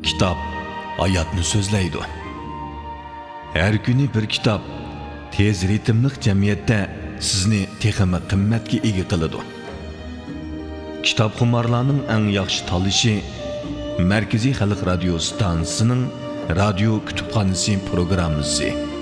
Kitap hayatni so'zlaydi. Her günü bir kitap tez ritmlik jamiyatda sizni texmi qimmatga ega qiladi. Kitap xumarlarning eng yaxshi tanlashi Markaziy Xalq radio stansiyasining radio kutubxonasi programmasi.